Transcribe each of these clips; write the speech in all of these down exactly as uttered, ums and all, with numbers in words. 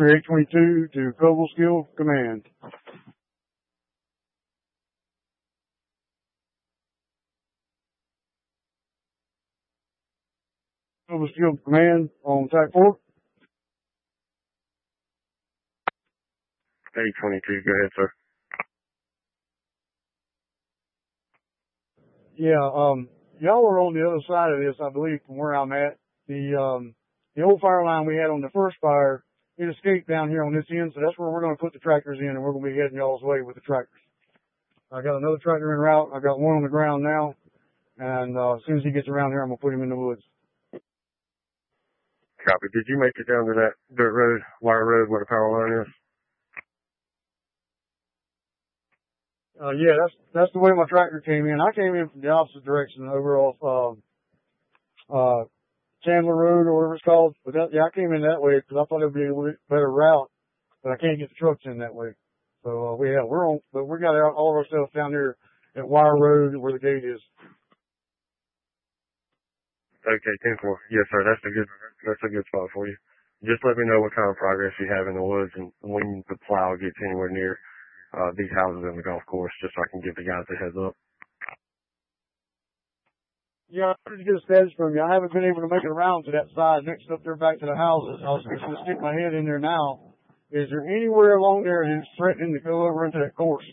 Oscar eight twenty-two to Cobleskill Command. Cobleskill Command on Type four. eight twenty-two, go ahead, sir. Yeah, um, y'all are on the other side of this, I believe, from where I'm at. The, um, the old fire line we had on the first fire, it escaped down here on this end, so that's where we're going to put the tractors in, and we're going to be heading y'all's way with the tractors. I got another tractor en route. I got one on the ground now, and uh, as soon as he gets around here, I'm going to put him in the woods. Copy. Did you make it down to that dirt road, wire road, where the power line is? Uh, yeah, that's that's the way my tractor came in. I came in from the opposite direction, over off uh, uh, Chandler Road or whatever it's called. But that, yeah, I came in that way because I thought it would be a better route, but I can't get the trucks in that way. So uh, we have we're on, but we got all of our stuff down here at Wire Road where the gate is. Okay, ten four. Yes, sir. That's a good that's a good spot for you. Just let me know what kind of progress you have in the woods and when the plow gets anywhere near uh, these houses in the golf course, just so I can give the guys a heads up. Yeah, I wanted to get a status from you. I haven't been able to make it around to that side next up there back to the houses. I was just going to stick my head in there now. Is there anywhere along there that's threatening to go over into that course?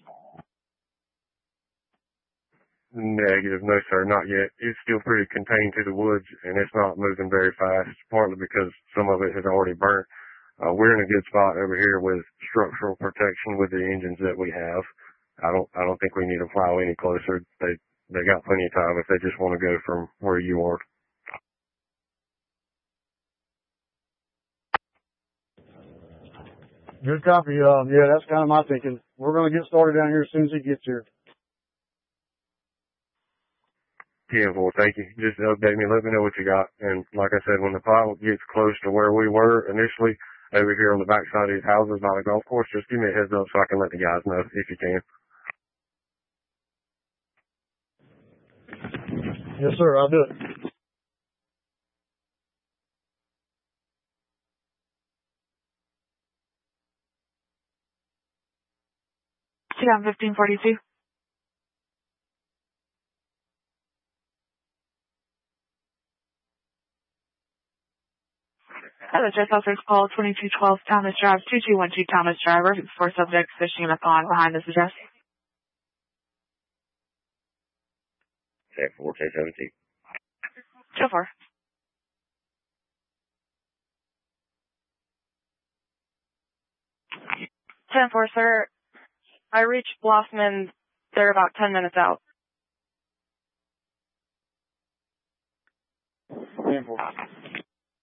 Negative, no sir, not yet. It's still pretty contained to the woods, and it's not moving very fast, partly because some of it has already burnt. Uh, we're in a good spot over here with structural protection with the engines that we have. I don't, I don't think we need to plow any closer. They, they got plenty of time if they just want to go from where you are. Good copy. Um, yeah, that's kind of my thinking. We're going to get started down here as soon as he gets here. ten four, thank you. Just update me, let me know what you got. And like I said, when the pile gets close to where we were initially, over here on the backside of these houses by the golf course, just give me a heads up so I can let the guys know if you can. Yes, sir, I'll do it. Yeah, fifteen forty-two. Hello, Just Officers Call twenty-two twelve Thomas Drive, two two one two Thomas Drive, for subjects fishing in a pond behind this address. ten four, K seventeen. Go for. ten four, sir. I reached Blossman. They're about ten minutes out. ten four.